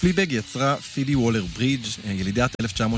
פליבג יצרה פיבי וולר ברידג', ילידת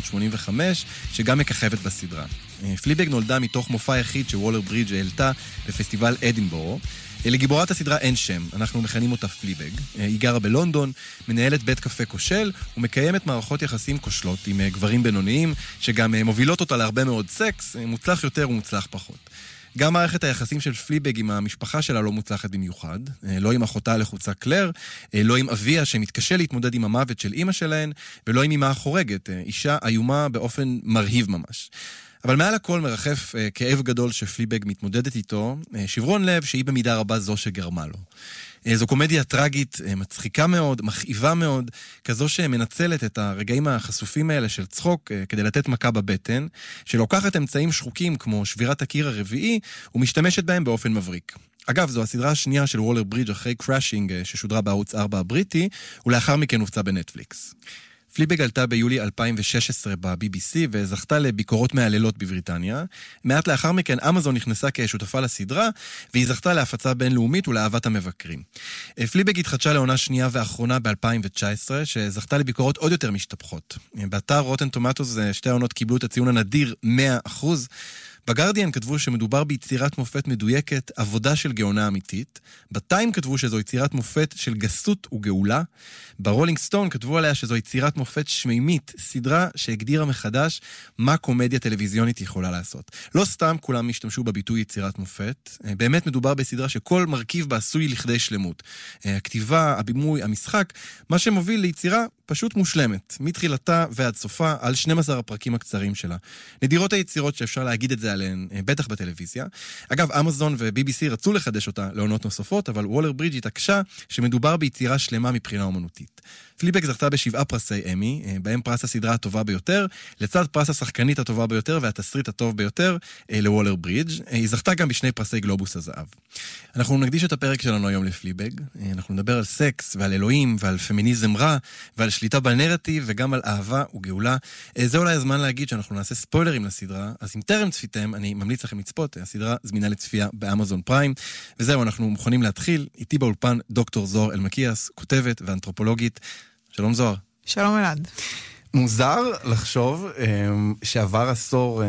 1985, שגם מככבת בסדרה. פליבג נולדה מתוך מופע יחיד שוולר ברידג' העלתה בפסטיבל אדינבורו. לגיבורת הסדרה אין שם, אנחנו מכנים אותה פליבג. היא גרה בלונדון, מנהלת בית קפה כושל, ומקיימת מערכות יחסים כושלות עם גברים בינוניים, שגם מובילות אותה להרבה מאוד סקס, מוצלח יותר ומוצלח פחות. גם מערכת היחסים של פליבג עם המשפחה שלה לא מוצלחת במיוחד, לא עם אחותה לחוצה קלר, לא עם אביה שמתקשה להתמודד עם המוות של אמא שלהן, ולא עם אמא החורגת, אישה איומה באופן מרהיב ממש. אבל מעל הכל מרחף כאב גדול שפליבג מתמודדת איתו, שברון לב שהיא במידה רבה זו שגרמה לו. זו קומדיה טרגית, מצחיקה מאוד, מכאיבה מאוד, כזו שמנצלת את הרגעים החשופים האלה של צחוק כדי לתת מכה בבטן, שלוקחת אמצעים שחוקים כמו שבירת הקיר הרביעי, ומשתמשת בהם באופן מבריק. אגב, זו הסדרה השנייה של וולר ברידג' אחרי קראשינג ששודרה בערוץ 4 הבריטי, ולאחר מכן הופצה בנטפליקס. פליבג עלתה ביולי 2016 ב-BBC וזכתה לביקורות מעללות בבריטניה. מעט לאחר מכן אמזון נכנסה כשותפה לסדרה, והיא זכתה להפצה בינלאומית ולאהבת המבקרים. פליבג התחדשה לעונה שנייה ואחרונה ב-2019, שזכתה לביקורות עוד יותר משתפחות. באתר רוטן טומטוס שתי העונות קיבלו את הציון הנדיר 100%. בגרדיאן כתבו שמדובר ביצירת מופת מדויקת, עבודה של גאונה אמיתית. בטיים כתבו שזו יצירת מופת של גסות וגאולה. ברולינג סטון כתבו עליה שזו יצירת מופת שמימית, סדרה שהגדירה מחדש מה קומדיה טלוויזיונית יכולה לעשות. לא סתם כולם השתמשו בביטוי יצירת מופת. באמת מדובר בסדרה שכל מרכיב בה עשוי לכדי שלמות. הכתיבה, הבימוי, המשחק, מה שמוביל ליצירה פשוט מושלמת, מתחילתה ועד סופה, על 12 הפרקים הקצרים שלה. נדירות היצירות שאפשר להגיד את זה עליהן, בטח בטלוויזיה. אגב, אמזון ו-BBC רצו לחדש אותה לעונות נוספות, אבל וולר ברידג' התעקשה שמדובר ביצירה שלמה מבחינה אומנותית. פליבג זכתה ב7 פרסי אמי, בהם פרס הסדרה הטובה ביותר, לצד פרס השחקנית הטובה ביותר והתסריט הטוב ביותר לוולר ברידג'. היא זכתה גם בשני פרסי גלובוס הזהב. אנחנו נקדיש את הפרק שלנו היום לפליבג. אנחנו נדבר על סקס ועל אלוהים ועל פמיניזם רע ועל שליטה בנרטיב וגם על אהבה וגאולה. זה אולי הזמן להגיד שאנחנו נעשה ספוילרים לסדרה, אז אם טרם צפיתם, אני ממליץ לכם לצפות. הסדרה זמינה לצפייה באמזון פריים. וזהו, אנחנו מוכנים להתחיל. איתי באולפן דוקטור זוהר אלמקיאס, כותבת ואנתרופולוגית. שלום זוהר. שלום אלעד. מוזר לחשוב שעבר עשור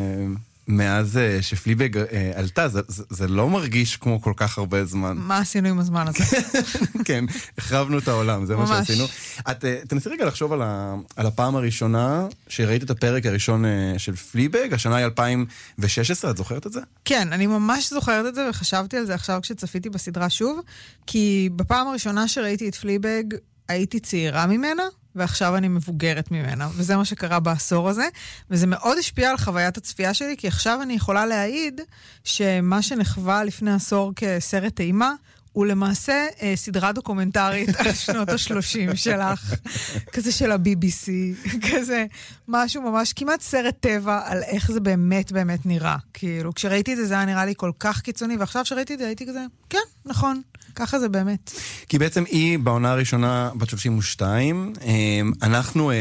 מאז שפליבג עלתה, זה לא מרגיש כמו כל כך הרבה זמן. מה עשינו עם הזמן הזה? כן, החרבנו את העולם, זה מה שעשינו. תנסי רגע לחשוב על הפעם הראשונה שראית את הפרק הראשון של פליבג, השנה היא 2016, את זוכרת את זה? כן, אני ממש זוכרת את זה וחשבתי על זה עכשיו כשצפיתי בסדרה שוב, כי בפעם הראשונה שראיתי את פליבג הייתי צעירה ממנה, ועכשיו אני מבוגרת ממנה, וזה מה שקרה בעשור הזה, וזה מאוד השפיע על חוויית הצפייה שלי, כי עכשיו אני יכולה להעיד שמה שנחווה לפני עשור כסרט אימה, הוא למעשה סדרה דוקומנטרית על שנות ה-30 שלך, כזה של ה-BBC, כזה משהו ממש, כמעט סרט טבע על איך זה באמת באמת נראה. כאילו, כשראיתי את זה, זה היה נראה לי כל כך קיצוני, ועכשיו שראיתי את זה, הייתי כזה, כן, נכון, ככה זה באמת. כי בעצם היא בעונה הראשונה בת 32, אנחנו,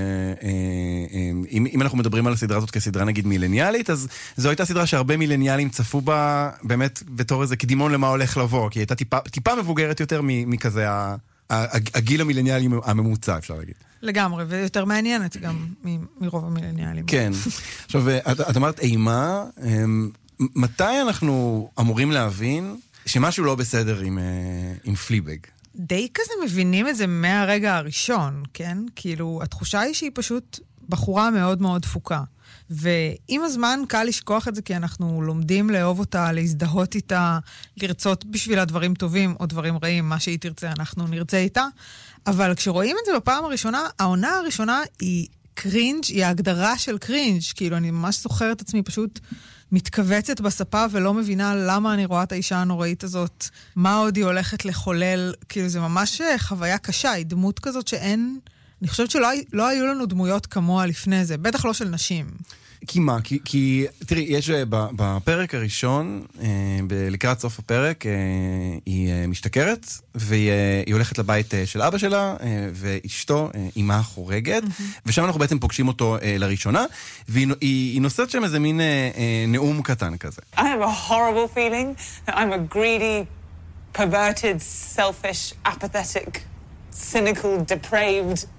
אם אנחנו מדברים על הסדרה הזאת כסדרה נגיד מילניאלית, אז זו הייתה סדרה שהרבה מילניאלים צפו בה באמת בתור איזה קדימון למה הולך לבוא, כי הייתה טיפה מבוגרת יותר מכזה הגיל המילניאלי הממוצע, אפשר להגיד. לגמרי, ויותר מעניינת גם מרוב המילניאלים. כן. עכשיו, את אמרת אימה, מתי אנחנו אמורים להבין שמשהו לא בסדר עם פליבג? די כזה מבינים את זה מהרגע הראשון, כן? כאילו, התחושה היא שהיא פשוט בחורה מאוד מאוד דפוקה. ועם הזמן קל לשכוח את זה, כי אנחנו לומדים לאהוב אותה, להזדהות איתה, לרצות בשביל הדברים טובים או דברים רעים, מה שהיא תרצה, אנחנו נרצה איתה. אבל כשרואים את זה בפעם הראשונה, העונה הראשונה היא קרינג', היא ההגדרה של קרינג'. כאילו, אני ממש זוכרת את עצמי פשוט מתכווצת בספה ולא מבינה למה אני רואה את האישה הנוראית הזאת, מה עוד היא הולכת לחולל. כאילו, זה ממש חוויה קשה, היא דמות כזאת שאין... אני חושבת שלא היו לנו דמויות כמוה לפני זה, בטח לא של נשים. כי מה? כי תראי, יש בפרק הראשון, לקראת סוף הפרק, היא משתכרת, והיא הולכת לבית של אבא שלה, ואשתו, אימה חורגת, ושם אנחנו בעצם פוגשים אותו לראשונה, והיא נושאת שם איזה מין נאום קטן כזה. I have a horrible feeling that I'm a greedy, perverted, selfish, apathetic, cynical, depraved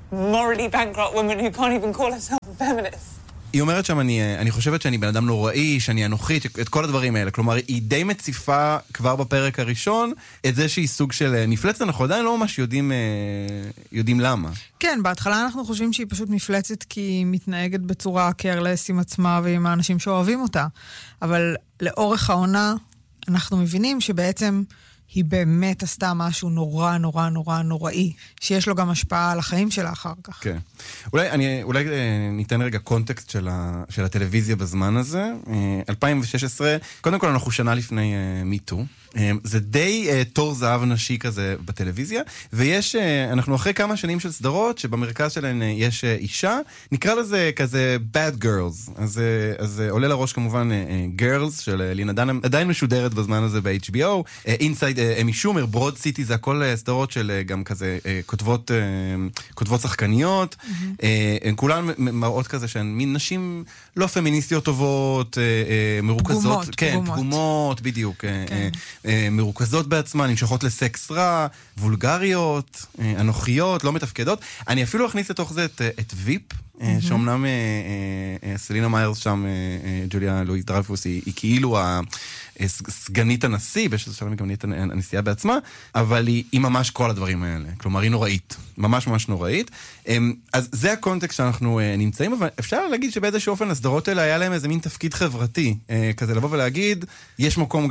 morally bankrupt woman who can't even call herself a feminist. היא אומרת שם, אני חושבת שאני בן אדם נוראי, שאני אנוכית, את כל הדברים האלה. כלומר, היא די מציפה כבר בפרק הראשון את זה שהיא סוג של מפלצת, אנחנו עדיין לא ממש יודעים למה. כן, בהתחלה אנחנו חושבים שהיא פשוט מפלצת כי היא מתנהגת בצורה קרלס עם עצמה ועם האנשים שאוהבים אותה. אבל לאורך העונה אנחנו מבינים שבעצם היא באמת עשתה משהו נורא נורא נורא נוראי, שיש לו גם השפעה על החיים שלה אחר כך. כן. אולי ניתן רגע קונטקסט של הטלוויזיה בזמן הזה. 2016, קודם כל אנחנו שנה לפני מיטו. זה די תור זהב נשי כזה בטלוויזיה, ויש, אנחנו אחרי כמה שנים של סדרות, שבמרכז שלהן יש אישה, נקרא לזה כזה bad girls. אז עולה לראש כמובן girls של לינה דנהאם, עדיין משודרת בזמן הזה ב-HBO, אינסייד אמי שומר, ברוד סיטי, זה הכל סדרות של גם כזה כותבות שחקניות, הן כולן מראות כזה שהן מין נשים לא פמיניסטיות טובות, מרוכזות, פגומות, בדיוק, מרוכזות בעצמן, נמשכות לסקס רע, וולגריות, אנוכיות, לא מתפקדות. אני אפילו אכניס לתוך זה את ויפ, שאומנם סלינה מיירס שם, ג'וליה לואיס דרייפוס, היא כאילו סגנית הנשיא, בשביל שלב היא גם נהיית הנשיאה בעצמה, אבל היא ממש כל הדברים האלה. כלומר, היא נוראית. ממש ממש נוראית. אז זה הקונטקסט שאנחנו נמצאים, אבל אפשר להגיד שבאיזשהו אופן הסדרות האלה היה להם איזה מין תפקיד חברתי, כזה לבוא ולהגיד, יש מקום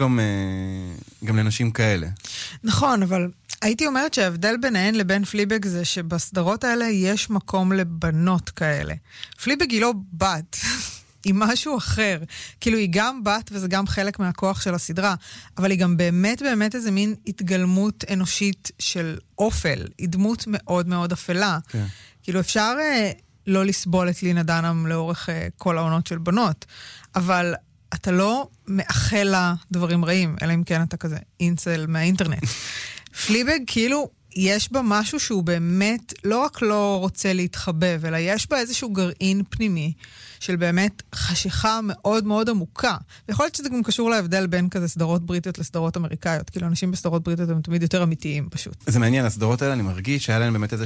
גם לנשים כאלה. נכון, אבל הייתי אומרת שההבדל ביניהן לבין פליבג זה שבסדרות האלה יש מקום לבנות כאלה. פליבג היא לא בת. היא משהו אחר. כאילו היא גם בת וזה גם חלק מהכוח של הסדרה, אבל היא גם באמת באמת איזה מין התגלמות אנושית של אופל. היא דמות מאוד מאוד אפלה. כן. כאילו אפשר לא לסבול את לינה דנהאם לאורך כל העונות של בנות, אבל אתה לא מאחל לה דברים רעים, אלא אם כן אתה כזה אינסל מהאינטרנט. פליבג כאילו יש בה משהו שהוא באמת לא רק לא רוצה להתחבב, אלא יש בה איזשהו גרעין פנימי של באמת חשיכה מאוד מאוד עמוקה. ויכול להיות שזה גם קשור להבדל בין כזה סדרות בריטיות לסדרות אמריקאיות. כאילו אנשים בסדרות בריטיות הם תמיד יותר אמיתיים פשוט. זה מעניין, הסדרות האלה אני מרגיש שהיה להם באמת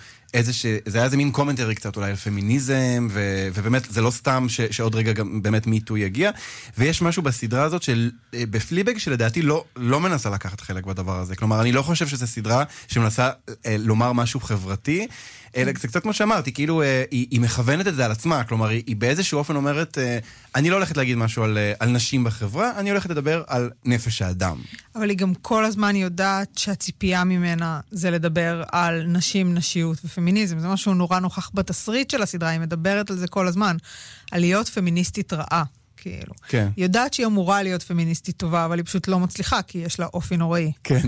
זה היה איזה מין קומנטרי קצת אולי על פמיניזם, ובאמת זה לא סתם שעוד רגע גם באמת מיטו יגיע, ויש משהו בסדרה הזאת בפליבג שלדעתי לא מנסה לקחת חלק בדבר הזה. כלומר, אני לא חושב שזו סדרה שמנסה לומר משהו חברתי, אלא זה קצת כמו שאמרתי, כאילו היא מכוונת את זה על עצמה, כלומר היא באיזשהו אופן אומרת, אני לא הולכת להגיד משהו על נשים בחברה, אני הולכת לדבר על נפש האדם. אבל היא גם כל הזמן יודעת שהציפייה ממנה זה לדבר על נשים, נשיות ופמיניזם. זה משהו נורא נוכח בתסריט של הסדרה, היא מדברת על זה כל הזמן, על להיות פמיניסטית רעה. כאילו. כן. היא יודעת שהיא אמורה להיות פמיניסטית טובה, אבל היא פשוט לא מצליחה, כי יש לה אופי נוראי. כן.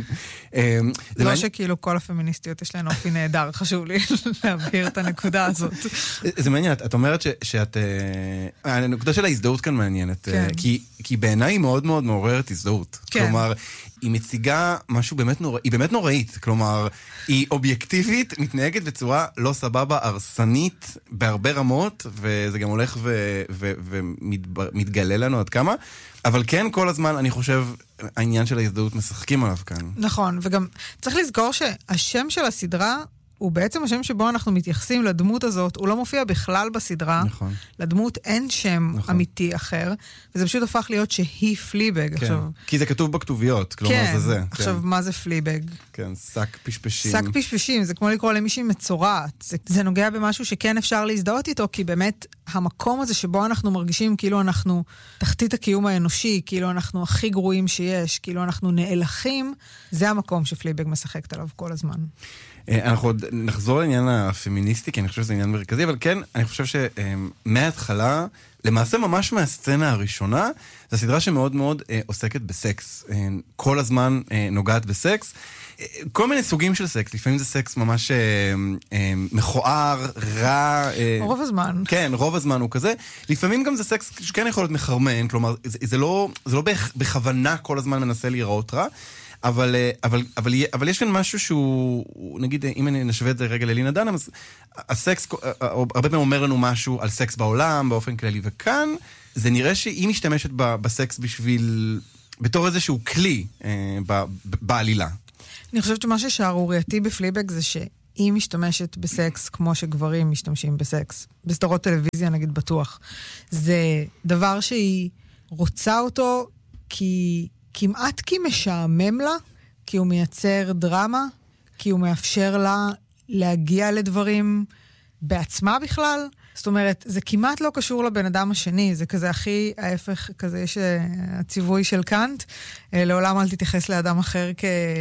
לא שכאילו כל הפמיניסטיות יש להן אופי נהדר, חשוב לי להבהיר את הנקודה הזאת. זה מעניין, את אומרת שאת... הנקודה של ההזדהות כאן מעניינת, כי בעיניי היא מאוד מאוד מעוררת הזדהות. כלומר, היא מציגה משהו באמת נוראי, היא באמת נוראית, כלומר, היא אובייקטיבית, מתנהגת בצורה לא סבבה, הרסנית, בהרבה רמות, וזה גם הולך ומתגלה לנו עד כמה, אבל כן, כל הזמן, אני חושב, העניין של ההזדהות משחקים עליו כאן. נכון, וגם צריך לזכור שהשם של הסדרה, הוא בעצם השם שבו אנחנו מתייחסים לדמות הזאת, הוא לא מופיע בכלל בסדרה. נכון. לדמות אין שם אמיתי אחר, וזה פשוט הפך להיות שהיא פליבג. כן. עכשיו... כי זה כתוב בכתוביות, כלומר כן. זה זה. עכשיו, כן. מה זה פליבג? כן, שק פשפשים. שק פשפשים, זה כמו לקרוא למישהי מצורעת. זה נוגע במשהו שכן אפשר להזדהות איתו, כי באמת המקום הזה שבו אנחנו מרגישים כאילו אנחנו תחתית הקיום האנושי, כאילו אנחנו הכי גרועים שיש, כאילו אנחנו נאלחים, זה המקום שפליבג משחקת עליו כל הזמן. אנחנו עוד נחזור לעניין הפמיניסטי, כי אני חושב שזה עניין מרכזי, אבל כן, אני חושב שמההתחלה, למעשה ממש מהסצנה הראשונה, זו סדרה שמאוד מאוד עוסקת בסקס. כל הזמן נוגעת בסקס. כל מיני סוגים של סקס, לפעמים זה סקס ממש מכוער, רע. רוב הזמן. כן, רוב הזמן הוא כזה. לפעמים גם זה סקס שכן יכול להיות מחרמן, כלומר, זה לא בכוונה כל הזמן מנסה להיראות רע, אבל יש כאן משהו שהוא, נגיד, אם אני נשווה את זה רגע ללינה דנהאם, אז הסקס, הרבה פעמים אומר לנו משהו על סקס בעולם, באופן כללי, וכאן זה נראה שהיא משתמשת בסקס בתור איזשהו כלי בעלילה. אני חושבת שמה ששערורייתי בפליבג זה היא משתמשת בסקס כמו שגברים משתמשים בסקס. בסדרות טלוויזיה, נגיד, בטוח. זה דבר שהיא רוצה אותו כמעט כי משעמם לה, כי הוא מייצר דרמה, כי הוא מאפשר לה להגיע לדברים בעצמה בכלל. זאת אומרת, זה כמעט לא קשור לבן אדם השני, זה כזה הכי ההפך, כזה יש הציווי של קאנט, לעולם אל תתייחס לאדם אחר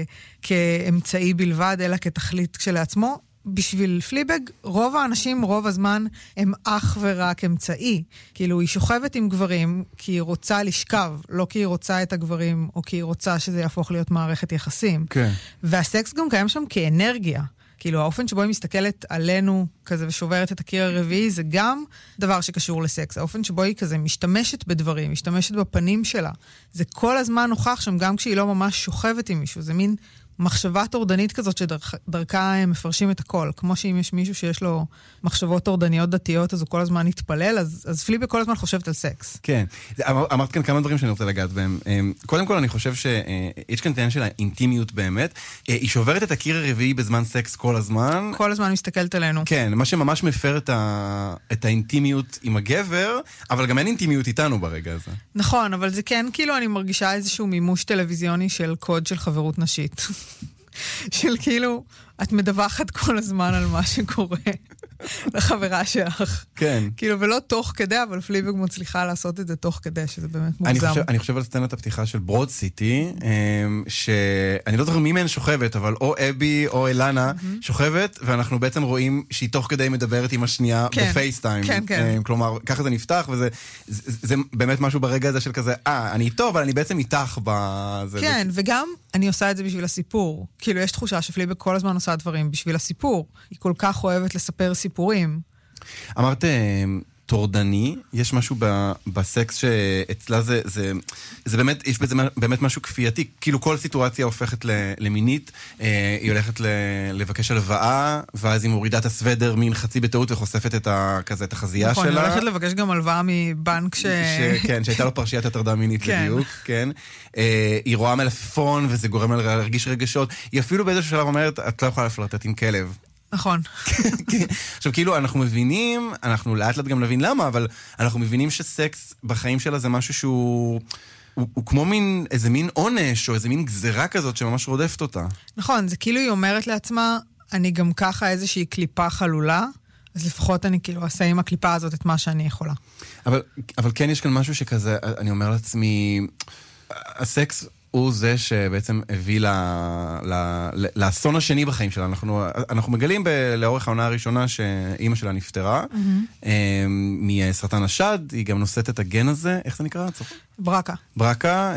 כאמצעי בלבד, אלא כתכלית כשלעצמו. בשביל פליבג, רוב האנשים, רוב הזמן, הם אך ורק אמצעי. כאילו, היא שוכבת עם גברים כי היא רוצה לשכב, לא כי היא רוצה את הגברים, או כי היא רוצה שזה יהפוך להיות מערכת יחסים. כן. והסקס גם קיים שם כאנרגיה. כאילו, האופן שבו היא מסתכלת עלינו כזה ושוברת את הקיר הרביעי, זה גם דבר שקשור לסקס. האופן שבו היא כזה משתמשת בדברים, משתמשת בפנים שלה. זה כל הזמן נוכח שם, גם כשהיא לא ממש שוכבת עם מישהו. זה מין מחשבה טורדנית כזאת שדרכה הם מפרשים את הכל. כמו שאם יש מישהו שיש לו מחשבות טורדניות דתיות, אז הוא כל הזמן יתפלל, אז פליבג כל הזמן חושבת על סקס. כן. אמרת כאן כמה דברים שאני רוצה לגעת בהם. קודם כל, אני חושב שיש כאן תנין של האינטימיות באמת. היא שוברת את הקיר הרביעי בזמן סקס כל הזמן. כל הזמן מסתכלת עלינו. כן, מה שממש מפר את האינטימיות עם הגבר, אבל גם אין אינטימיות איתנו ברגע הזה. נכון, אבל זה כן, כאילו אני מרגישה איזשהו מימוש טלוויזיוני של קוד של חברות נשית. של כאילו, את מדווחת כל הזמן על מה שקורה לחברה שלך. כן. כאילו, ולא תוך כדי, אבל פליבג מצליחה לעשות את זה תוך כדי, שזה באמת מוגזם. אני חושב על סצנת הפתיחה של ברוד סיטי, שאני לא זוכר מי מהן שוכבת, אבל או אבי או אלנה שוכבת, ואנחנו בעצם רואים שהיא תוך כדי מדברת עם השנייה בפייסטיים. כן, כן. כלומר, ככה זה נפתח, וזה באמת משהו ברגע הזה של כזה, אני איתו, אבל אני בעצם איתך בזה. כן, וגם אני עושה את זה בשביל הסיפור. כאילו, יש תחושה שפליבג כל הזמן עושה דברים בשביל הסיפור. היא כל כך אוהבת לספר סיפורים. אמרת טורדני, יש משהו בסקס שאצלה זה באמת, יש בזה באמת משהו כפייתי, כאילו כל סיטואציה הופכת למינית, היא הולכת לבקש הלוואה, ואז היא מורידה את הסוודר מין חצי בטעות וחושפת את החזייה שלה. נכון, היא הולכת לבקש גם הלוואה מבנק כן, שהייתה לו פרשיית הטרדה מינית בדיוק, כן. היא רואה מלפפון וזה גורם לה להרגיש רגשות, היא אפילו באיזשהו שלב אומרת, את לא יכולה לפלרטט עם כלב. נכון. עכשיו, כאילו, אנחנו מבינים, אנחנו לאט לאט גם נבין למה, אבל אנחנו מבינים שסקס בחיים שלה זה משהו שהוא כמו איזה מין עונש, או איזה מין גזרה כזאת שממש רודפת אותה. נכון, זה כאילו היא אומרת לעצמה, אני גם ככה איזושהי קליפה חלולה, אז לפחות אני כאילו אעשה עם הקליפה הזאת את מה שאני יכולה. אבל כן יש כאן משהו שכזה, אני אומר לעצמי, הסקס הוא זה שבעצם הביא לאסון השני בחיים שלה. אנחנו מגלים לאורך העונה הראשונה שאימא שלה נפטרה, מסרטן השד, היא גם נושאת את הגן הזה, איך זה נקרא? ברקה. ברקה,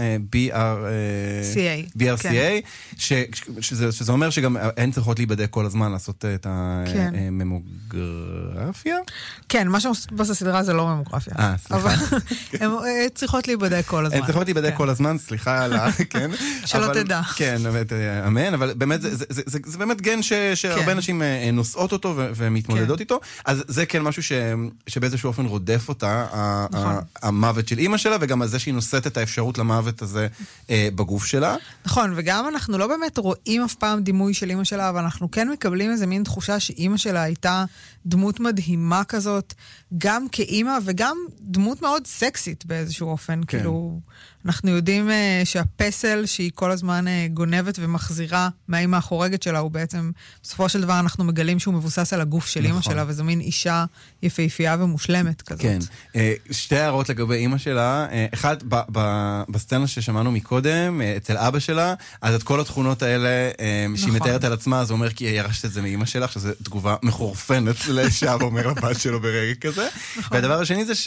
BRCA, שזה אומר שגם הן צריכות להיבדק כל הזמן, לעשות את הממוגרפיה? כן, מה שעושה בסדרה זה לא ממוגרפיה. סליחה. הן צריכות להיבדק כל הזמן. הן צריכות להיבדק כל הזמן, סליחה על כן. שלא תדע. כן, אמן, אבל באמת, זה באמת גן שהרבה נשים נושאות אותו ומתמודדות איתו, אז זה כן משהו שבאיזשהו אופן רודף אותה, המוות של אימא שלה, וגם זה שהיא נושאת את האפשרות למוות הזה בגוף שלה. נכון, וגם אנחנו לא באמת רואים אף פעם דימוי של אימא שלה, אבל אנחנו כן מקבלים איזה מין תחושה שאימא שלה הייתה דמות מדהימה כזאת, גם כאימא וגם דמות מאוד סקסית באיזשהו אופן, כאילו... אנחנו יודעים שהפסל שהיא כל הזמן גונבת ומחזירה מהאימא החורגת שלה, הוא בעצם, בסופו של דבר אנחנו מגלים שהוא מבוסס על הגוף של אימא שלה, וזו מין אישה יפהפייה ומושלמת כזאת. כן. שתי הערות לגבי אימא שלה. אחד, בסצנה ששמענו מקודם, אצל אבא שלה, אז את כל התכונות האלה שהיא מתארת על עצמה, אז הוא אומר כי היא ירשת את זה מאימא שלך, שזו תגובה מחורפנת לשאב אומר לבת שלו ברגע כזה. והדבר השני זה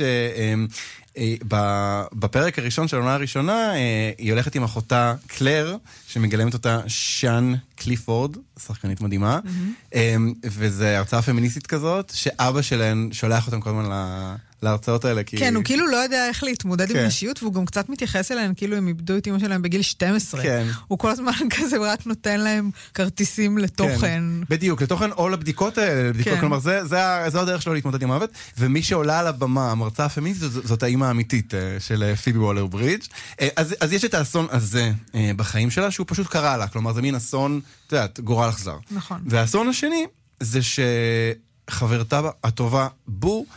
בפרק הראשון של העונה הראשונה, היא הולכת עם אחותה קלר, שמגלמת אותה שאן קליפורד, שחקנית מדהימה, וזו הרצאה פמיניסטית כזאת, שאבא שלהן שולח אותם כל הזמן להרצאות האלה. כן, הוא כאילו לא יודע איך להתמודד עם נשיות, והוא גם קצת מתייחס אליהן, כאילו הם איבדו את אמא שלהם בגיל 12. הוא כל הזמן כזה רק נותן להם כרטיסים לתוכן. בדיוק, לתוכן או לבדיקות האלה, כלומר, זה הדרך שלו להתמודד עם מוות, ומי שעולה על הבמה, המרצאה הפמיניסטית, זאת האמא האמיתית של פיבי וולר ברידג'. אז יש את האסון הזה בחיים שלה, שהוא פשוט קרה לה, כלומר, זה מין אסון את יודעת, גורל אכזר. נכון. והאסון השני, זה שחברתה הטובה בו,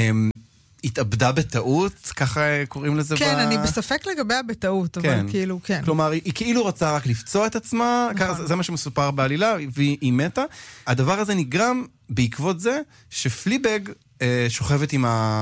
התאבדה בטעות, ככה קוראים לזה כן, אני בספק לגביה בטעות, אבל כאילו, כן. כלומר, היא כאילו רצה רק לפצוע את עצמה, זה מה שמסופר בעלילה, והיא מתה. הדבר הזה נגרם בעקבות זה שפליבג שוכבת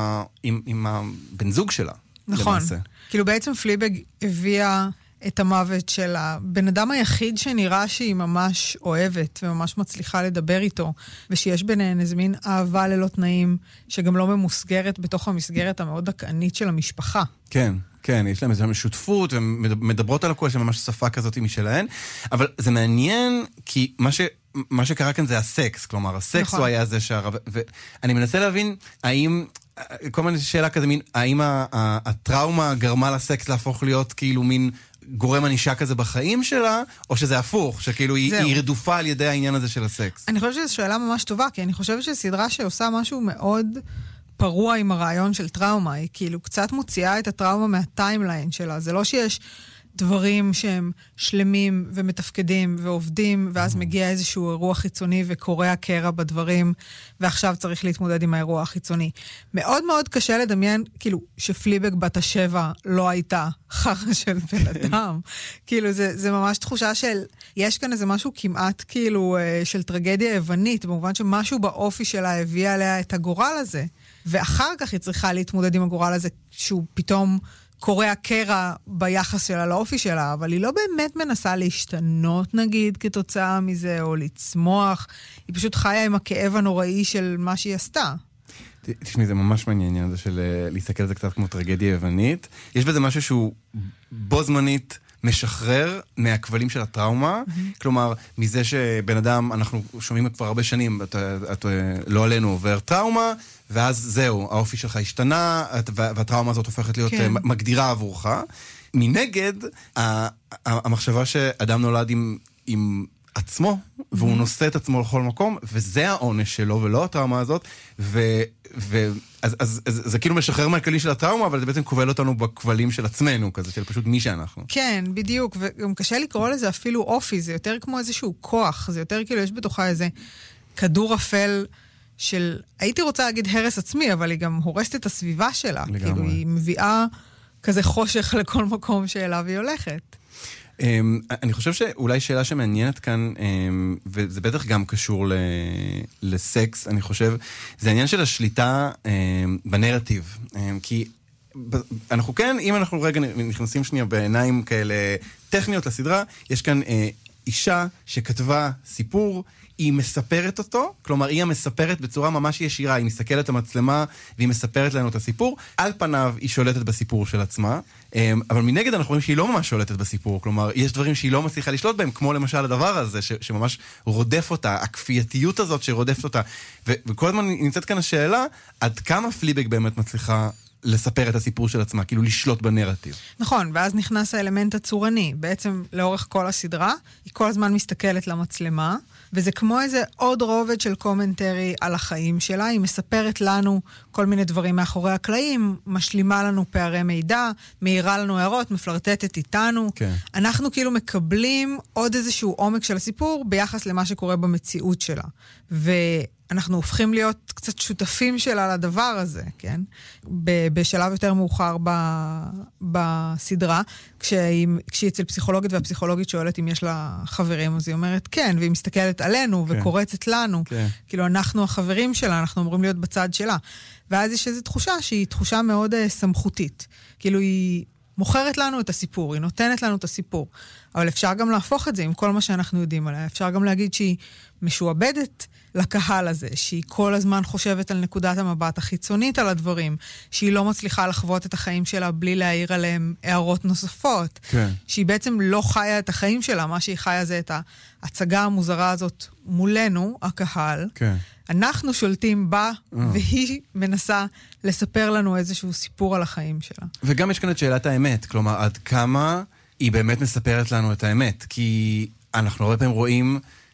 עם הבן זוג שלה. נכון. למעשה. כאילו בעצם פליבג הביאה את המוות של הבן אדם היחיד שנראה שהיא ממש אוהבת וממש מצליחה לדבר איתו, ושיש ביניהן איזה מין אהבה ללא תנאים, שגם לא ממוסגרת בתוך המסגרת המאוד דכאנית של המשפחה. כן, כן, יש להם איזו שותפות, ומדברות על הכל, יש להם ממש שפה כזאת משלהן, אבל זה מעניין, כי מה שקרה כאן זה הסקס, כלומר, הסקס הוא היה זה ואני מנסה להבין, האם כל מיני שאלה כזה, האם הטראומה גרמה לסקס להפוך להיות כאילו מין גורם ענישה כזה בחיים שלה, או שזה הפוך, שכאילו היא רדופה על ידי העניין הזה של הסקס? אני חושבת שזו שאלה ממש טובה, כי אני חושבת שזו סדרה שעושה משהו מאוד פרוע עם הרעיון של טראומה, היא כאילו קצת מוציאה את הטראומה מהטיימליין שלה, זה לא שיש דברים שהם שלמים ומתפקדים ועובדים, ואז מגיע איזשהו אירוע חיצוני וקורע קרע בדברים, ועכשיו צריך להתמודד עם האירוע החיצוני. מאוד מאוד קשה לדמיין, כאילו, שפליבג בת השבע לא הייתה חרא של בן אדם. כאילו, זה ממש תחושה של, יש כאן איזה משהו כמעט כאילו של טרגדיה יוונית, במובן שמשהו באופי שלה הביא עליה את הגורל הזה, ואחר כך היא צריכה להתמודד עם הגורל הזה, שהוא פתאום קורא הקרע ביחס שלה לאופי שלה, אבל היא לא באמת מנסה להשתנות, נגיד, כתוצאה מזה, או לצמוח. היא פשוט חיה עם הכאב הנוראי של מה שהיא עשתה. תשמעי, זה ממש מעניין, זה של להסתכל על זה קצת כמו טרגדיה יוונית. יש בזה משהו שהוא בו זמנית משחרר מהכבלים של הטראומה, כלומר, מזה שבן אדם, אנחנו שומעים כבר הרבה שנים, את לא עלינו עובר טראומה, ואז זהו, האופי שלך השתנה, והטראומה הזאת הופכת להיות מגדירה עבורך. מנגד, המחשבה שאדם נולד עם עצמו, והוא נושא את עצמו לכל מקום, וזה העונש שלו, ולא הטראומה הזאת, אז זה כאילו משחרר מהכלים של הטראומה, אבל זה בעצם כובל אותנו בכבלים של עצמנו, כזה, של פשוט מי שאנחנו. כן, בדיוק, וגם קשה לקרוא לזה אפילו אופי, זה יותר כמו איזשהו כוח, זה יותר כאילו יש בתוכה איזה כדור אפל של, הייתי רוצה להגיד הרס עצמי, אבל היא גם הורסת את הסביבה שלה, כאילו היא מביאה כזה חושך לכל מקום שאליו היא הולכת. אני חושב שאולי שאלה שמעניינת כאן, וזה בטח גם קשור לסקס, אני חושב, זה העניין של השליטה בנרטיב. כי אנחנו כן, אם אנחנו רגע נכנסים שנייה בעיניים כאלה טכניות לסדרה, יש כאן אישה שכתבה סיפור, היא מספרת אותו, כלומר היא המספרת בצורה ממש ישירה, היא מסתכלת המצלמה והיא מספרת לנו את הסיפור, על פניו היא שולטת בסיפור של עצמה, אבל מנגד אנחנו רואים שהיא לא ממש שולטת בסיפור, כלומר יש דברים שהיא לא מצליחה לשלוט בהם, כמו למשל הדבר הזה שממש רודף אותה, הכפייתיות הזאת שרודפת אותה, וכל הזמן נמצאת כאן השאלה, עד כמה פליבג באמת מצליחה לספר את הסיפור של עצמה, כאילו לשלוט בנרטיב. נכון, ואז נכנס האלמנט הצורני. בעצם לאורך כל הסדרה, היא כל הזמן מסתכלת למצלמה, וזה כמו איזה עוד רובד של קומנטרי על החיים שלה. היא מספרת לנו כל מיני דברים מאחורי הקלעים, משלימה לנו פערי מידע, מאירה לנו הערות, מפלרטטת איתנו. כן. אנחנו כאילו מקבלים עוד איזשהו עומק של הסיפור ביחס למה שקורה במציאות שלה. אנחנו הופכים להיות קצת שותפים שלה לדבר הזה, כן? בשלב יותר מאוחר בסדרה, כשהיא אצל פסיכולוגית, והפסיכולוגית שואלת אם יש לה חברים, אז היא אומרת כן, והיא מסתכלת עלינו וקורצת לנו. כאילו אנחנו החברים שלה, אנחנו אמורים להיות בצד שלה. ואז יש איזו תחושה שהיא תחושה מאוד סמכותית. כאילו היא מוכרת לנו את הסיפור, היא נותנת לנו את הסיפור. אבל אפשר גם להפוך את זה עם כל מה שאנחנו יודעים עליה. אפשר גם להגיד שהיא משועבדת לקהל הזה, שהיא כל הזמן חושבת על נקודת המבט החיצונית על הדברים, שהיא לא מצליחה לחוות את החיים שלה בלי להעיר עליהם הערות נוספות, כן. שהיא בעצם לא חיה את החיים שלה, מה שהיא חיה זה את ההצגה המוזרה הזאת מולנו, הקהל. כן. אנחנו שולטים בה, והיא מנסה לספר לנו איזשהו סיפור על החיים שלה. וגם יש כאן את שאלת האמת, כלומר, עד כמה היא באמת מספרת לנו את האמת, כי אנחנו הרבה פעמים רואים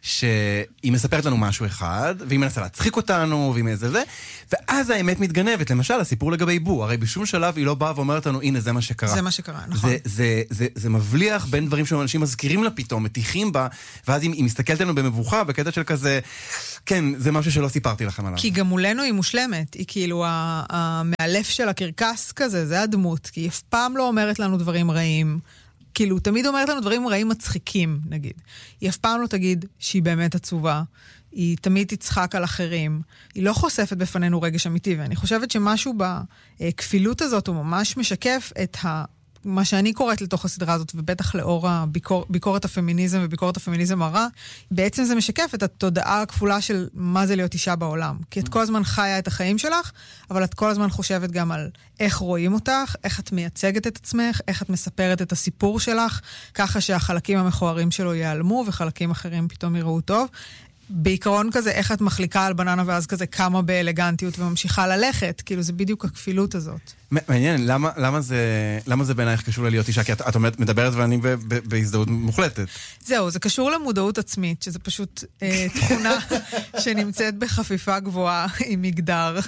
שהיא מספרת לנו משהו אחד, והיא מנסה להצחיק אותנו, והיא מזה זה, ואז האמת מתגנבת. למשל, הסיפור לגבי בו, הרי בשום שלב היא לא באה ואומרת לנו, הנה, זה מה שקרה. זה מה שקרה, נכון. זה מבליח בין דברים שאנשים מזכירים לה פתאום, מתיחים בה, ואז היא מסתכלת לנו במבוכה, בקטע של כזה, כן, זה משהו שלא סיפרתי לכם עליו. כי גם מולנו היא מושלמת, היא כאילו המאלף של הקרקס כזה, זה הדמות, כי היא אף פעם לא אומרת לנו דברים רעים, כאילו, תמיד אומרת לנו דברים רעים מצחיקים, נגיד. היא אף פעם לא תגיד שהיא באמת עצובה, היא תמיד תצחק על אחרים, היא לא חושפת בפנינו רגש אמיתי, ואני חושבת שמשהו בכפילות הזאת הוא ממש משקף את מה שאני קוראת לתוך הסדרה הזאת, ובטח לאור ביקורת הפמיניזם וביקורת הפמיניזם הרע, בעצם זה משקף את התודעה הכפולה של מה זה להיות אישה בעולם. כי את כל הזמן חיה את החיים שלך, אבל את כל הזמן חושבת גם על איך רואים אותך, איך את מייצגת את עצמך, איך את מספרת את הסיפור שלך, ככה שהחלקים המכוערים שלו ייעלמו, וחלקים אחרים פתאום יראו טוב. בעיקרון כזה, איך את מחליקה על בננה ואז כזה קמה באלגנטיות וממשיכה ללכת, כאילו זה בדיוק הכפילות הזאת. מעניין, למה זה בעינייך קשור ללהיות אישה? כי את מדברת ואני בהזדהות מוחלטת. זהו, זה קשור למודעות עצמית, שזה פשוט תכונה שנמצאת בחפיפה גבוהה עם מגדר.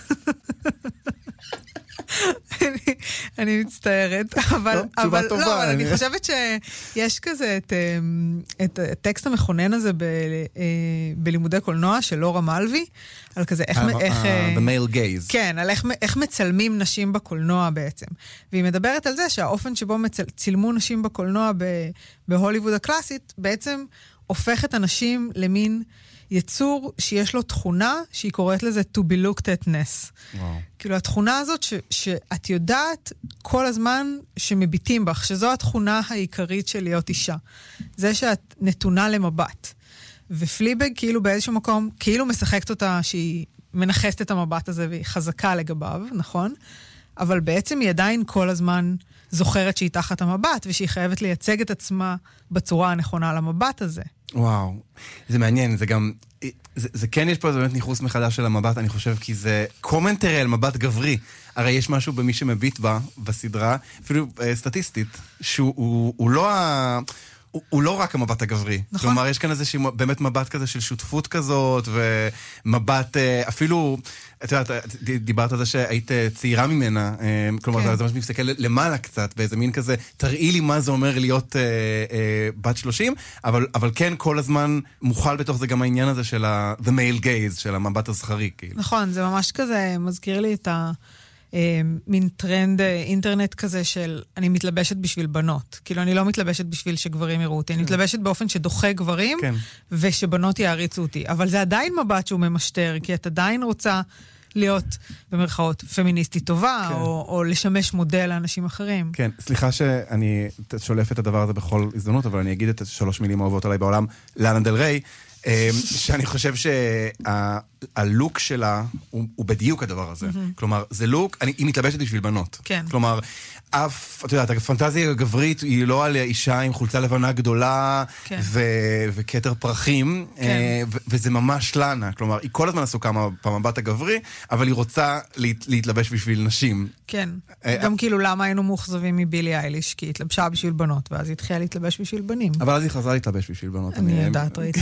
אני מצטערת, אבל אני חושבת שיש כזה את הטקסט המכונן הזה בלימודי קולנוע של לורה מלוי, על כזה איך the male gaze. כן, על איך מצלמים נשים בקולנוע בעצם. והיא מדברת על זה שהאופן שבו צילמו נשים בקולנוע בהוליווד הקלאסית, בעצם הופך את הנשים למין יצור שיש לו תכונה שהיא קוראת לזה to be looked atness. כאילו התכונה הזאת שאת יודעת כל הזמן שמביטים בך, שזו התכונה העיקרית של להיות אישה. זה שאת נתונה למבט. ופליבג כאילו באיזשהו מקום, כאילו משחקת אותה שהיא מנחסת את המבט הזה והיא חזקה לגביו, נכון? אבל בעצם היא עדיין כל הזמן זוכרת שהיא תחת המבט, ושהיא חייבת לייצג את עצמה בצורה הנכונה למבט הזה. וואו, זה מעניין, זה גם, זה כן יש פה באמת ניחוס מחדש של המבט, אני חושב, כי זה קומנטרי על מבט גברי. הרי יש משהו במי שמביט בה, בסדרה, אפילו סטטיסטית, שהוא לא הוא לא רק המבט הגברי. נכון. כלומר, יש כאן איזשהו באמת מבט כזה של שותפות כזאת, ומבט אפילו, את יודעת, דיברת על זה שהיית צעירה ממנה, כלומר, זה ממש מסתכל למעלה קצת, באיזה מין כזה, תראי לי מה זה אומר להיות בת 30, אבל כן, כל הזמן מוכל בתוך זה גם העניין הזה של the male gaze, של המבט הזכרי, כאילו. נכון, זה ממש כזה, מזכיר לי את מין טרנד אינטרנט כזה של אני מתלבשת בשביל בנות. כאילו אני לא מתלבשת בשביל שגברים יראו אותי. אני מתלבשת באופן שדוחה גברים, ושבנות יעריצו אותי. אבל זה עדיין מבט שהוא ממשטר, כי את עדיין רוצה להיות במרכאות פמיניסטית טובה, או לשמש מודל לאנשים אחרים. כן, סליחה שאני שולף את הדבר הזה בכל הזדמנות, אבל אני אגיד את 3 מילים אוהבות עליי בעולם, לאנה דל ריי, שאני חושב שהלוק שלה הוא בדיוק הדבר הזה. כלומר, זה לוק, היא מתלבשת בשביל בנות. כלומר, את יודעת, הפנטזיה הגברית היא לא על אישה עם חולצה לבנה גדולה וכתר פרחים, וזה ממש לנה. כלומר, היא כל הזמן עסוקה במבט הגברי, אבל היא רוצה להתלבש בשביל נשים. כן. גם כאילו למה היינו מאוכזבים מבילי אייליש, כי היא התלבשה בשביל בנות, ואז היא התחילה להתלבש בשביל בנים. אבל אז היא חזרה להתלבש בשביל בנות. אני יודעת, ראיתי.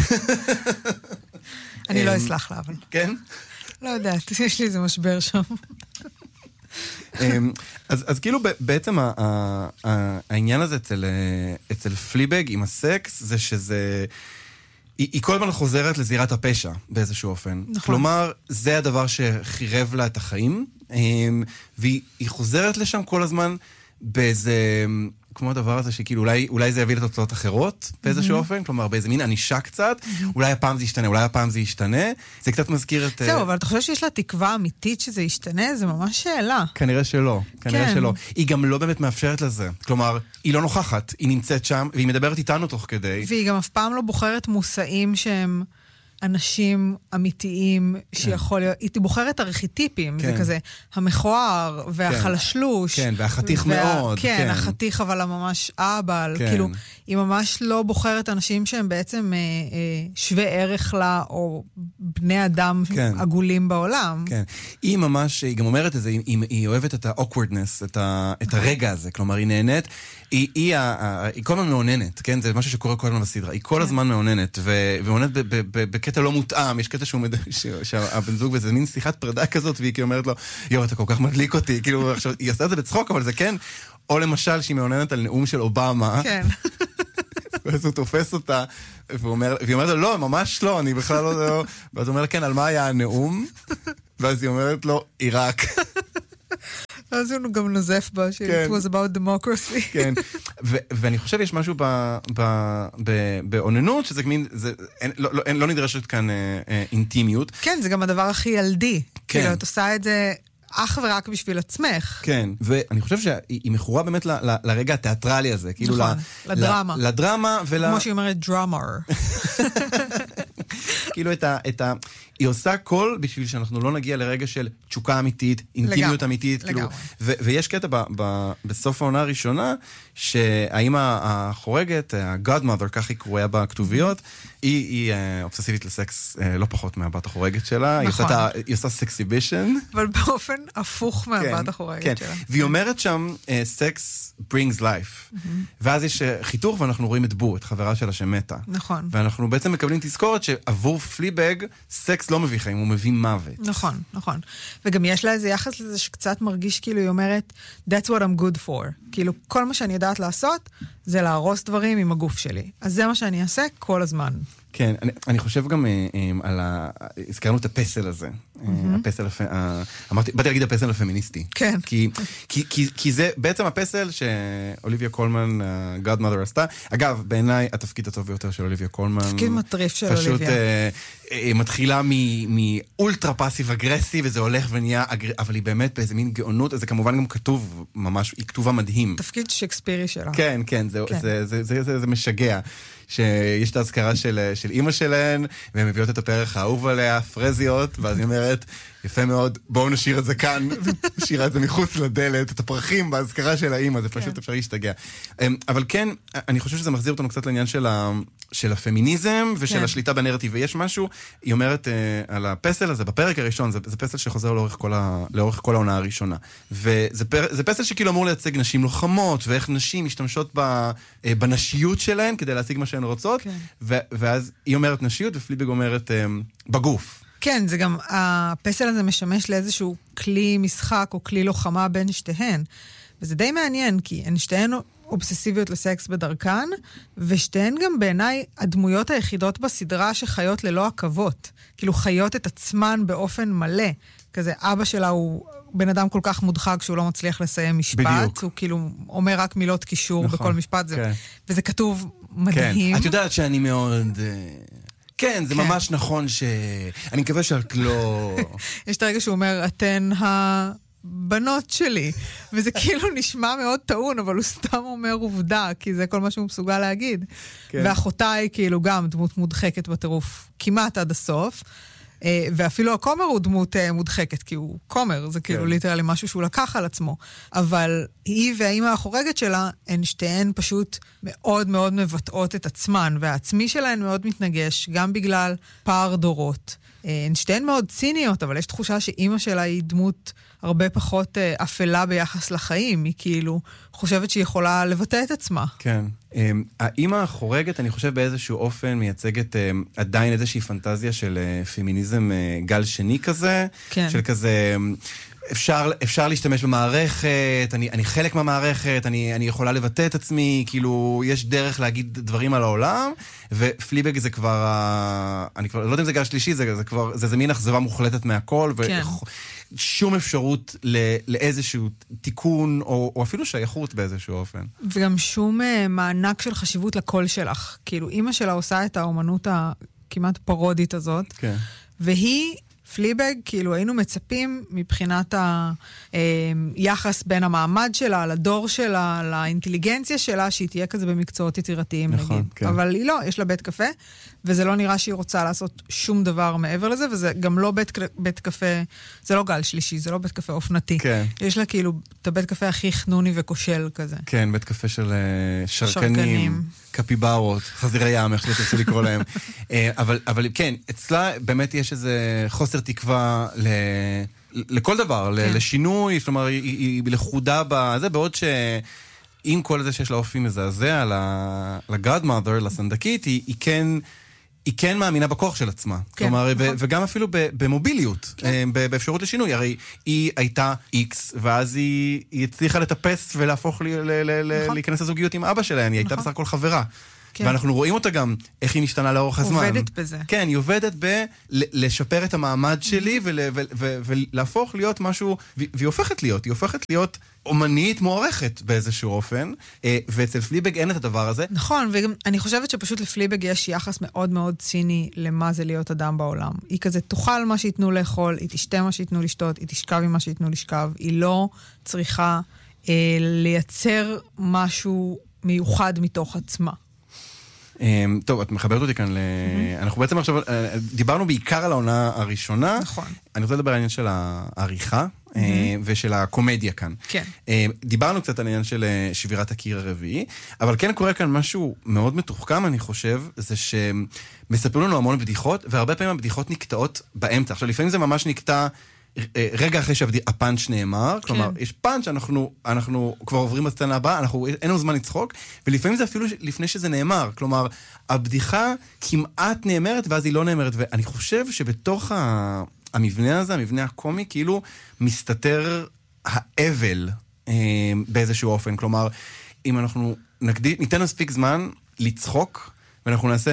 אני לא אסלח לה, אבל. כן? לא יודעת, יש לי איזה משבר שם. אז כאילו בעצם העניין הזה אצל פליבג עם הסקס, זה שזה, היא כל הזמן חוזרת לזירת הפשע באיזשהו אופן. כלומר, זה הדבר שחירב לה את החיים, והיא חוזרת לשם כל הזמן באיזה, כמו הדבר הזה שכאילו אולי זה יביא לתוצאות אחרות באיזשהו אופן, כלומר באיזה מין ענישה קצת, אולי הפעם זה ישתנה, אולי הפעם זה ישתנה, זה קצת מזכיר את... זהו, אבל אתה חושב שיש לה תקווה אמיתית שזה ישתנה? זה ממש שאלה. כנראה שלא, כנראה שלא. היא גם לא באמת מאפשרת לזה, כלומר, היא לא נוכחת, היא נמצאת שם, והיא מדברת איתנו תוך כדי. והיא גם אף פעם לא בוחרת מושאים שהם אנשים אמיתיים שיכול להיות, היא בוחרת ארכיטיפים, זה כזה המכוער והחלשלוש. כן, והחתיך מאוד. כן, החתיך אבל הממש אבל, כאילו, היא ממש לא בוחרת אנשים שהם בעצם שווה ערך לה, או בני אדם עגולים בעולם. כן. היא ממש, היא גם אומרת את זה, היא אוהבת את ה-awkwardness, את הרגע הזה, כלומר, היא נהנית, היא כל הזמן מעוננת, כן? זה משהו שקורה כל הזמן בסדרה. היא כל הזמן מעוננת, ומעוננת בקטע לא מותאם, יש קטע שהבן זוג, וזה מין שיחת פרידה כזאת, והיא אומרת לו, יו, אתה כל כך מדליק אותי, כאילו, עכשיו, היא עושה את זה בצחוק, אבל זה כן, או למשל, שהיא מעוננת על נאום של אובמה. כן. ואז הוא תופס אותה, והיא אומרת לו, לא, ממש לא, אני בכלל לא... ואז הוא אומר, כן, על מה היה הנאום? ואז היא אומרת לו, עיראק. אז הוא גם נוזף בה, it was about democracy. כן, ואני חושב יש משהו בעוננות, שזה מין, לא נדרשת כאן אינטימיות. כן, זה גם הדבר הכי ילדי. כאילו, את עושה את זה אך ורק בשביל עצמך. כן, ואני חושב שהיא מכורה באמת לרגע התיאטרלי הזה. נכון, לדרמה. לדרמה כמו שהיא אומרת, drummer. כאילו היא עושה הכל בשביל שאנחנו לא נגיע לרגע של תשוקה אמיתית, אינטימיות אמיתית. ויש קטע בסוף העונה הראשונה, שהאמא החורגת, ה-godmother, כך היא קרויה בכתוביות, היא אובססיבית לסקס לא פחות מהבת החורגת שלה. נכון. היא עושה סקסיבישן. אבל באופן הפוך מהבת החורגת שלה. והיא אומרת שם, sex brings life. ואז יש חיתוך, ואנחנו רואים את בור, את חברה שלה שמתה. נכון. ואנחנו בעצם מקבלים תזכורת שעבור פליבג, סקס לא מביא חיים, הוא מביא מוות. נכון, נכון. וגם יש לה איזה יחס לזה שקצת מרגיש כאילו היא אומרת, that's what I'm good for. כאילו, כל מה שאני יודעת לעשות, זה להרוס דברים עם הגוף שלי. אז זה מה שאני אעשה כל הזמן. כן, אני חושב גם על הזכרנו את הפסל הזה. הפסל, באתי להגיד הפסל הפמיניסטי. כן. כי זה בעצם הפסל שאוליביה קולמן, godmother, עשתה. אגב, בעיניי התפקיד הטוב ביותר של אוליביה קולמן. תפקיד מטריף של אוליביה. פשוט מתחילה מאולטרה פאסיב אגרסיב, וזה הולך ונהיה, אבל היא באמת באיזה מין גאונות, זה כמובן גם כתוב ממש, היא כתובה מדהים. תפקיד שקספירי שלה. כן, כן, זה משגע. שיש את ההזכרה של אימא שלהן, והן מביאות את הפרח האהוב עליה, פרזיות, ואז היא אומרת, יפה מאוד, בואו נשאיר את זה כאן, נשאיר את זה מחוץ לדלת, את הפרחים בהזכרה של האימא, זה פשוט אפשר להשתגע. אבל כן, אני חושב שזה מחזיר אותנו קצת לעניין של הפמיניזם, ושל השליטה בנרטיב, ויש משהו, היא אומרת על הפסל הזה, בפרק הראשון, זה פסל שחוזר לאורך כל העונה הראשונה, וזה פסל שכאילו אמור לייצג נשים לוחמות, ואיך נשים משתמשות בנשיות שלהן, כדי להציג מה שהן רוצות, ואז היא אומרת נשיות, ופליבג אומרת בגוף. כן, זה גם, הפסל הזה משמש לאיזשהו כלי משחק, או כלי לוחמה בין שתיהן, וזה די מעניין, כי הן שתיהן אובססיביות לסקס בדרכן, ושתיהן גם בעיניי הדמויות היחידות בסדרה שחיות ללא עכבות, כאילו חיות את עצמן באופן מלא, כזה אבא שלה הוא בן אדם כל כך מודחק שהוא לא מצליח לסיים משפט, בדיוק. הוא כאילו אומר רק מילות קישור נכון, בכל משפט, כן. וזה כתוב מדהים. כן. את יודעת שאני מאוד... כן, זה ממש נכון אני מקווה שאת לא... יש את הרגע שהוא אומר, אתן הבנות שלי, וזה כאילו נשמע מאוד טעון, אבל הוא סתם אומר עובדה, כי זה כל מה שהוא מסוגל להגיד. ואחותה היא כאילו גם דמות מודחקת בטירוף, כמעט עד הסוף, ואפילו הכומר הוא דמות מודחקת, כי הוא כומר, זה כאילו ליטרלי משהו שהוא לקח על עצמו. אבל היא והאימא החורגת שלה, הן שתיהן פשוט מאוד מאוד מבטאות את עצמן, והעצמי שלהן מאוד מתנגש, גם בגלל פער דורות. הן שתיהן מאוד ציניות, אבל יש תחושה שאימא שלה היא דמות הרבה פחות אפלה ביחס לחיים, היא כאילו חושבת שהיא יכולה לבטא את עצמה. כן. האמא החורגת, אני חושב באיזשהו אופן מייצגת עדיין איזושהי פנטזיה של פמיניזם גל שני כזה, כן. של כזה... אפשר להשתמש במערכת, אני חלק מהמערכת, אני יכולה לבטא את עצמי, כאילו, יש דרך להגיד דברים על העולם, ופליבג זה כבר, אני כבר לא יודע אם זה גל שלישי, זה מין אכזבה מוחלטת מהכל, כן. ושום אפשרות לאיזשהו תיקון, או אפילו שייכות באיזשהו אופן. וגם שום מענק של חשיבות לקול שלך. כאילו, אמא שלה עושה את האומנות הכמעט פרודית הזאת, כן. והיא... פליבג, כאילו היינו מצפים מבחינת היחס בין המעמד שלה, לדור שלה, לאינטליגנציה שלה, שהיא תהיה כזה במקצועות יצירתיים, נכון, נגיד. כן. אבל היא לא, יש לה בית קפה, וזה לא נראה שהיא רוצה לעשות שום דבר מעבר לזה, וזה גם לא בית קפה, זה לא גל שלישי, זה לא בית קפה אופנתי. כן. יש לה כאילו את הבית קפה הכי חנוני וכושל כזה. כן, בית קפה של שרקנים. קפיברות, חזירי ים, איך שתרצו לקרוא להם. אבל כן, אצלה באמת יש איזה חוסר תקווה לכל דבר, לשינוי, זאת אומרת, היא לחודה בזה, בעוד שעם כל זה שיש לה אופי מזעזע, לגאדמאדר, לסנדקית, היא כן מאמינה בכוח של עצמה. כלומר, וגם אפילו במוביליות, באפשרות לשינוי. הרי היא הייתה איקס, ואז היא הצליחה לטפס ולהפוך להיכנס לזוגיות עם אבא שלהם. היא הייתה בסך הכל חברה. ואנחנו רואים אותה גם, איך היא משתנה לאורך הזמן. עובדת בזה. כן, היא עובדת לשפר את המעמד שלי, ולהפוך להיות משהו, והיא הופכת להיות אומנית מוערכת באיזשהו אופן, ואצל פליבג אין את הדבר הזה. נכון, ואני חושבת שפשוט לפליבג יש יחס מאוד מאוד ציני למה זה להיות אדם בעולם. היא כזה תאכל מה שיתנו לאכול, היא תשתה מה שיתנו לשתות, היא תשכב עם מה שיתנו לשכב, היא לא צריכה לייצר משהו מיוחד מתוך עצמה. טוב, את מחברת אותי כאן אנחנו בעצם עכשיו דיברנו בעיקר על העונה הראשונה. נכון. אני רוצה לדבר על העניין של העריכה ושל הקומדיה כאן. כן. דיברנו קצת על העניין של שבירת הקיר הרביעי, אבל כן קורה כאן משהו מאוד מתוחכם, אני חושב, זה שמספרים לנו המון בדיחות, והרבה פעמים הבדיחות נקטעות באמצע. עכשיו, לפעמים זה ממש נקטע רגע אחרי שהפאנץ' נאמר, כלומר, יש פאנץ', אנחנו כבר עוברים בסצנה הבאה, אין לנו זמן לצחוק, ולפעמים זה אפילו לפני שזה נאמר, כלומר, הבדיחה כמעט נאמרת, ואז היא לא נאמרת, ואני חושב שבתוך המבנה הזה, המבנה הקומי, כאילו מסתתר האבל באיזשהו אופן, כלומר, אם אנחנו ניתן מספיק זמן לצחוק, ואנחנו נעשה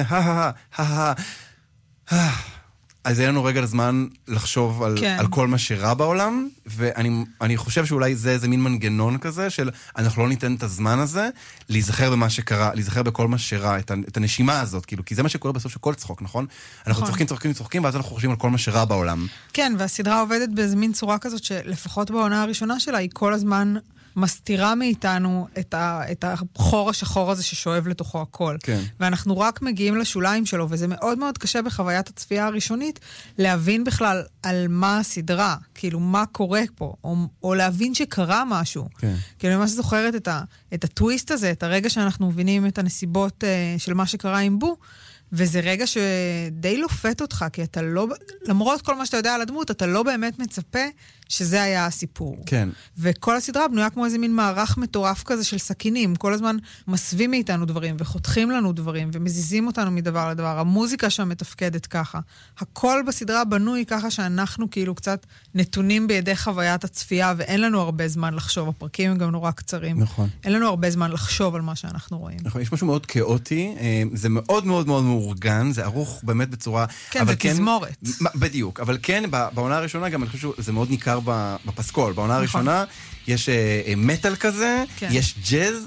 אז יהיה לנו רגע לזמן לחשוב על כל מה שרע בעולם, ואני חושב שאולי זה איזה מין מנגנון כזה, של אנחנו לא ניתן את הזמן הזה, להיזכר במה שקרה, להיזכר בכל מה שרע, את הנשימה הזאת, כאילו, כי זה מה שקורה בסוף של כל צחוק, נכון? אנחנו צוחקים, ואז אנחנו חושבים על כל מה שרע בעולם. כן, והסדרה עובדת באיזה מין צורה כזאת, שלפחות בעונה הראשונה שלה, היא כל הזמן מסתירה מאיתנו את החור השחור הזה ששואב לתוכו הכל. כן. ואנחנו רק מגיעים לשוליים שלו, וזה מאוד מאוד קשה בחוויית הצפייה הראשונית, להבין בכלל על מה הסדרה, כאילו מה קורה פה, או להבין שקרה משהו. כן. כאילו אני ממש זוכרת את הטוויסט הזה, את הרגע שאנחנו מבינים את הנסיבות של מה שקרה עם בו, וזה רגע שדי לופת אותך, כי אתה לא, למרות כל מה שאתה יודע על הדמות, אתה לא באמת מצפה שזה היה הסיפור. כן. וכל הסדרה בנויה כמו איזה מין מערך מטורף כזה של סכינים, כל הזמן מסווים מאיתנו דברים, וחותכים לנו דברים, ומזיזים אותנו מדבר לדבר. המוזיקה שם מתפקדת ככה. הכל בסדרה בנוי ככה שאנחנו כאילו קצת נתונים בידי חוויית הצפייה, ואין לנו הרבה זמן לחשוב. הפרקים הם גם נורא קצרים. נכון. אין לנו הרבה זמן לחשוב על מה שאנחנו רואים. נכון, יש משהו מאוד כאוטי, זה מאוד מאוד מאוד מאורגן, זה ערוך באמת בצורה... כן, זה תזמורת. בדיוק, אבל כן, בעונה הראשונה גם אני חושב שזה מאוד ניכר בפסקול. בעונה הראשונה יש מטל כזה, יש ג'אז,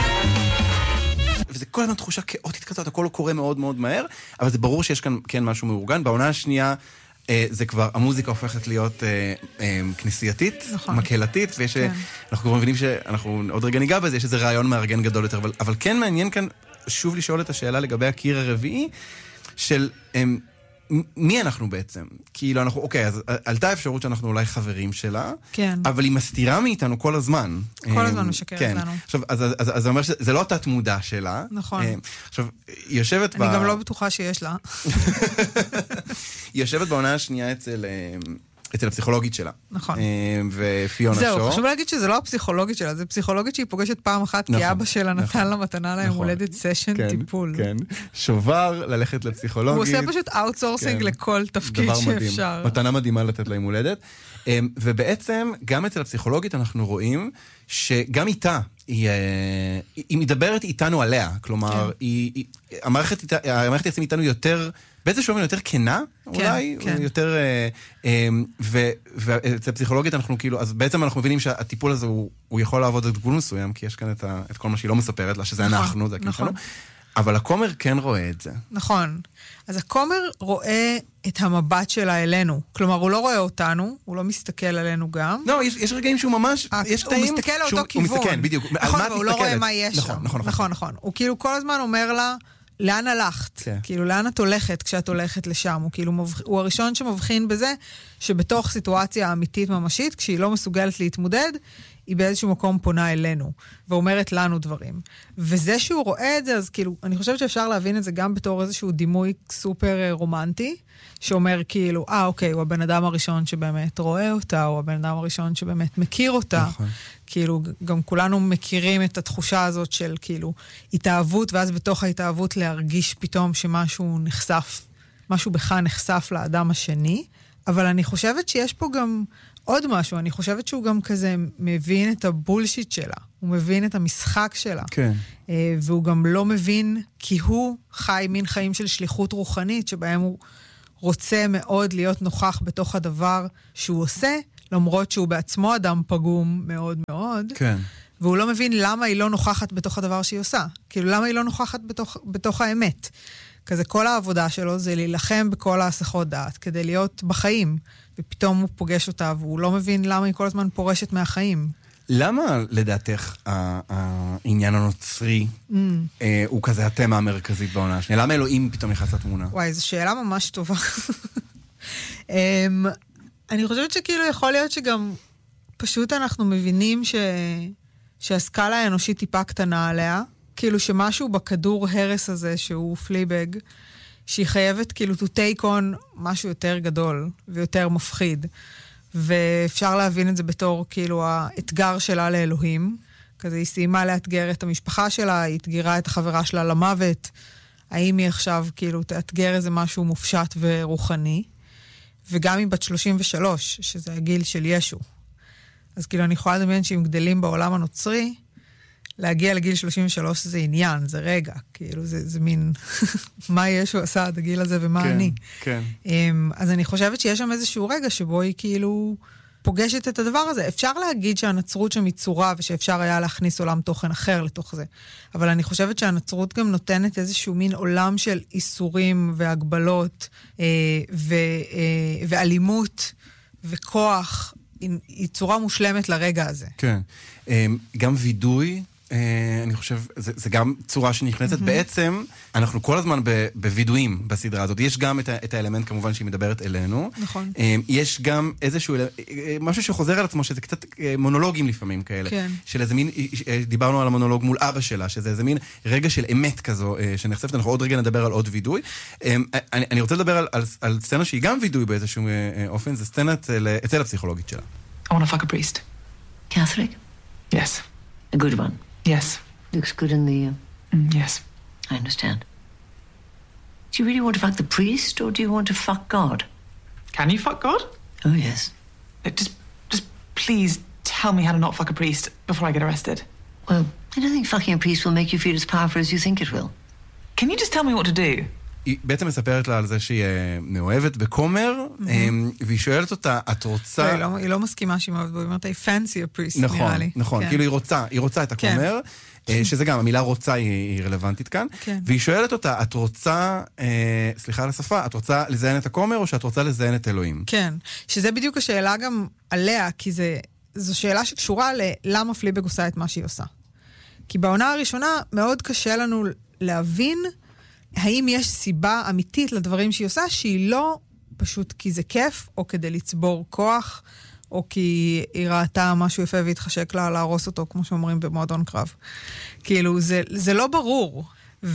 וזה כל הזמן תחושה כאוטית כזאת, הכל קורה מאוד מאוד מהר, אבל זה ברור שיש כאן כן משהו מאורגן. בעונה השנייה זה כבר, המוזיקה הופכת להיות כנסייתית, מקהלתית, אנחנו כבר מבינים שאנחנו עוד רגע ניגע בזה, יש איזה רעיון מארגן גדול יותר, אבל כן מעניין כאן שוב לשאול את השאלה לגבי הקיר הרביעי, של מי אנחנו בעצם? כאילו אנחנו, אוקיי, אז עלתה אפשרות שאנחנו אולי חברים שלה, כן. אבל היא מסתירה מאיתנו כל הזמן. כל הזמן משקרת לנו. עכשיו, אז זה אומר שזה לא התת מודע שלה. נכון. עכשיו, היא יושבת אני גם לא בטוחה שיש לה. היא יושבת בעונה השנייה אצל הפסיכולוגית שלה. נכון. ופיונה שור. זהו, חשוב להגיד שזה לא הפסיכולוגית שלה, זה פסיכולוגית שהיא פוגשת פעם אחת, כי אבא שלה נתן לה מתנה ליום הולדת סשן טיפול. כן, שובר ללכת לפסיכולוגית. הוא עושה פשוט אאוטסורסינג לכל תפקיד שאפשר. מתנה מדהימה לתת ליום הולדת. ובעצם, גם אצל הפסיכולוגית אנחנו רואים שגם איתה, היא מדברת איתנו עליה. כלומר, המערכת יעשים איתנו יותר... באיזשהו אופן יותר כנה, אולי, יותר... ואצל הפסיכולוגית אנחנו כאילו, אז בעצם אנחנו מבינים שהטיפול הזה הוא יכול לעבוד עד גבול מסוים, כי יש כאן את כל מה שהיא לא מספרת לה, שזה אנחנו, זה כאילו. אבל הכומר כן רואה את זה. נכון. אז הכומר רואה את המבט שלה אלינו. כלומר, הוא לא רואה אותנו, הוא לא מסתכל עלינו גם. לא, יש רגעים שהוא ממש... הוא מסתכל לאותו כיוון. הוא מסתכל, בדיוק. נכון, אבל הוא לא רואה מה יש שם. נכון. הוא כאילו כל הזמן אומר לה... לאן הלכת? כאילו, לאן את הולכת כשאת הולכת לשם? הוא הראשון שמבחין בזה שבתוך סיטואציה אמיתית ממשית, כשהיא לא מסוגלת להתמודד, היא באיזשהו מקום פונה אלינו, ואומרת לנו דברים. וזה שהוא רואה את זה, אז כאילו, אני חושבת שאפשר להבין את זה גם בתור איזשהו דימוי סופר רומנטי, שאומר כאילו, אוקיי, הוא הבן אדם הראשון שבאמת רואה אותה, הוא הבן אדם הראשון שבאמת מכיר אותה. נכון. כאילו, גם כולנו מכירים את התחושה הזאת של כאילו, התאהבות, ואז בתוך ההתאהבות להרגיש פתאום שמשהו נחשף, משהו בך נחשף לאדם השני, אבל אני חושבת שיש פה גם עוד משהו, אני חושבת שהוא גם כזה מבין את הבולשיט שלה, הוא מבין את המשחק שלה. כן. והוא גם לא מבין, כי הוא חי מין חיים של שליחות רוחנית, שבהם הוא רוצה מאוד להיות נוכח בתוך הדבר שהוא עושה, למרות שהוא בעצמו אדם פגום מאוד מאוד. כן. והוא לא מבין למה היא לא נוכחת בתוך הדבר שהיא עושה. כאילו, למה היא לא נוכחת בתוך האמת. כזה כל העבודה שלו זה להילחם בכל ההסחות דעת, כדי להיות בחיים. ופתאום הוא פוגש אותה, והוא לא מבין למה היא כל הזמן פורשת מהחיים. למה לדעתך העניין הנוצרי הוא כזה התמה המרכזית בעונה השנייה? למה אלוהים פתאום נכנס לתמונה? וואי, זו שאלה ממש טובה. אני חושבת שכאילו יכול להיות שגם פשוט אנחנו מבינים שהסקאלה האנושית טיפה קטנה עליה, כאילו שמשהו בכדור הרס הזה שהוא פליבג, שהיא חייבת כאילו to take on משהו יותר גדול ויותר מפחיד. ואפשר להבין את זה בתור כאילו האתגר שלה לאלוהים. כזה היא סיימה לאתגר את המשפחה שלה, היא התגירה את החברה שלה למוות. האם היא עכשיו כאילו תאתגר איזה משהו מופשט ורוחני? וגם היא בת 33, שזה הגיל של ישו. אז כאילו אני יכולה לדמיין שאם גדלים בעולם הנוצרי, להגיע לגיל 33 זה עניין, זה רגע, כאילו זה מין, מה ישו עשה עד הגיל הזה ומה אני. כן. אז אני חושבת שיש שם איזשהו רגע שבו היא כאילו פוגשת את הדבר הזה. אפשר להגיד שהנצרות שם היא צורה, ושאפשר היה להכניס עולם תוכן אחר לתוך זה. אבל אני חושבת שהנצרות גם נותנת איזשהו מין עולם של איסורים והגבלות, ואלימות וכוח, היא צורה מושלמת לרגע הזה. כן. גם וידוי, אני חושב, זה גם צורה שנכנסת. בעצם, אנחנו כל הזמן בוידויים בסדרה הזאת. יש גם את האלמנט, כמובן, שהיא מדברת אלינו. נכון. יש גם איזשהו, משהו שחוזר על עצמו, שזה קצת מונולוגים לפעמים כאלה. כן. של איזה מין, דיברנו על המונולוג מול אבא שלה, שזה איזה מין רגע של אמת כזו, שנחשפת. אנחנו עוד רגע נדבר על עוד וידוי. אני רוצה לדבר על סצנה שהיא גם וידוי באיזשהו אופן, זה סצנה אצל הפסיכולוגית שלה. I want to fuck a priest. Catholic? Yes. A good one? Yes. Looks good in the... Yes. I understand. Do you really want to fuck the priest, or do you want to fuck God? Can you fuck God? Oh, yes. Just please tell me how to not fuck a priest before I get arrested. Well, I don't think fucking a priest will make you feel as powerful as you think it will. Can you just tell me what to do? היא בעצם מספרת לה על זה שהיא מאוהבת בכומר, והיא שואלת אותה, את רוצה... היא לא מסכימה שהיא מאוהבת בו, היא אומרת, I fancy a priest, נראה לי. נכון, כאילו היא רוצה את הכומר, שזה גם, המילה רוצה היא רלוונטית כאן, והיא שואלת אותה, את רוצה, סליחה על השפה, את רוצה לזיין את הכומר, או שאת רוצה לזיין את אלוהים? כן, שזה בדיוק השאלה גם עליה, כי זו שאלה שקשורה ללמה פליבג עושה את מה שהיא עושה. כי בעונה הראשונה מאוד קשה לנו להבין האם יש סיבה אמיתית לדברים שהיא עושה, שהיא לא פשוט כי זה כיף, או כדי לצבור כוח, או כי היא ראתה משהו יפה והתחשק לה להרוס אותו, כמו שאומרים במועדון קרב. כאילו, זה לא ברור.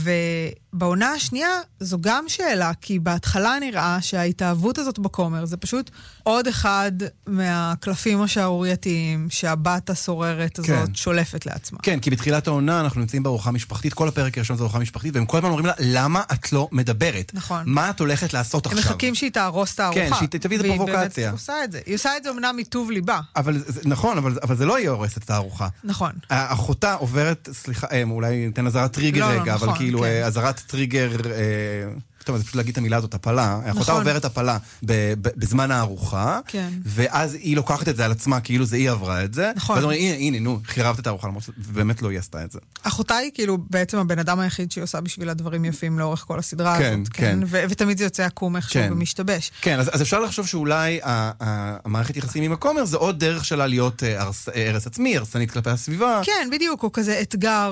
ובעונה השנייה זו גם שאלה, כי בהתחלה נראה שההתאהבות הזאת בכומר זה פשוט עוד אחד מהקלפים השערורייתיים שהבת הסוררת הזאת שולפת לעצמה. כן, כי בתחילת העונה אנחנו נמצאים בארוחה משפחתית, כל הפרק הראשון זה ארוחה משפחתית, והם כל הזמן אומרים לה, למה את לא מדברת? נכון. מה את הולכת לעשות עכשיו? הם מחכים שהיא תארוס את הארוחה. כן, שהיא תביא את הפרובוקציה. והיא באמת עושה את זה. היא עושה את זה אמנם מטוב ליבה. נכון, אבל זה לא יהיה הורס את הארוחה. נכון. האחותה עוברת, סליחה, אולי ניתן עזרת טריגר רגע, אבל כאילו עזרת טריגר, טוב, זה פשוט להגיד את המילה הזאת, הפלה. האחותה עוברת הפלה בזמן הארוחה, ואז היא לוקחת את זה על עצמה, כאילו זה היא עברה את זה. נכון. ואז אומרים, הנה, נו, חירבת את הארוחה, ובאמת לא היא עשתה את זה. אחותה היא כאילו בעצם הבן אדם היחיד שהיא עושה בשביל הדברים יפים לאורך כל הסדרה הזאת. כן. ותמיד זה יוצא עקום איכשהו ומשתבש. כן, אז אפשר לחשוב שאולי המערכת יחסים עם הכומר, זה עוד דרך שלה להיות הרס עצמי, הרסנית כלפי הסביבה. כן, בדיוק, או כזה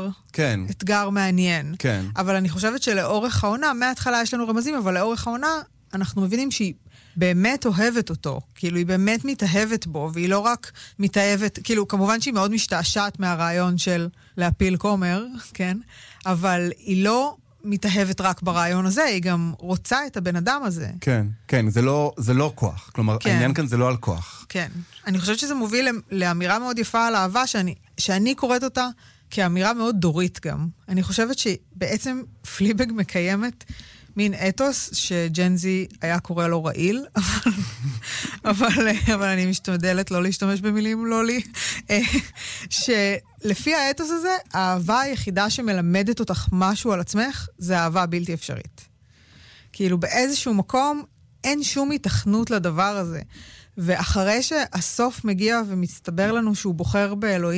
אתגר מעניין. אבל אני חושבת שלאורך העונה, מההתחלה יש לנו רמזים, אבל לאורך העונה אנחנו מבינים שהיא באמת אוהבת אותו. כאילו, היא באמת מתאהבת בו, והיא לא רק מתאהבת, כאילו, כמובן שהיא מאוד משתעשעת מהרעיון של להפיל כומר, כן? אבל היא לא מתאהבת רק ברעיון הזה, היא גם רוצה את הבן אדם הזה. כן, כן, זה לא כוח. כלומר, כן. העניין כאן זה לא על כוח. כן. אני חושבת שזה מוביל לאמירה מאוד יפה על אהבה, שאני קוראת אותה כאמירה מאוד דורית גם. אני חושבת שבעצם פליבג מקיימת מין אתוס שג'נזי היה קורא לו רעיל, אבל אני משתדלת לא להשתמש במילים לא לי, שלפי האתוס הזה, האהבה היחידה שמלמדת אותך משהו על עצמך, זה אהבה בלתי אפשרית. כאילו באיזשהו מקום אין שום התכנות לדבר הזה. ואחרי שהסוף מגיע ומסתבר לנו שהוא בוחר באלוהים,